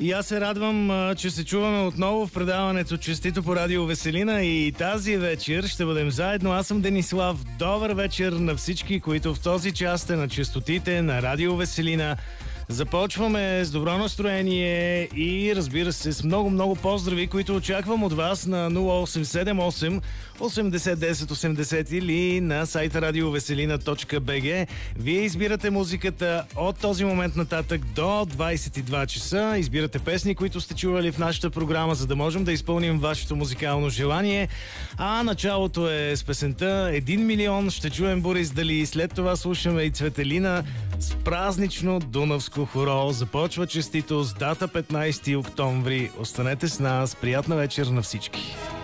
И аз се радвам, че се чуваме отново в предаването Честито по Радио Веселина и тази вечер ще бъдем заедно. Аз съм Денислав. Добър вечер на всички, които в този час сте на честотите на Радио Веселина. Започваме с добро настроение и разбира се с много поздрави, които очаквам от вас на 0878 8010 80 или на сайта radioveselina.bg. Вие избирате музиката от този момент нататък до 22 часа. Избирате песни, които сте чували в нашата програма, за да можем да изпълним вашето музикално желание. А началото е с песента 1 милион. Ще чуем Борис Дали. След това слушаме и Цветелина с празнично дунавско хоро. Започва честито с дата 15 октомври. Останете с нас. Приятна вечер на всички.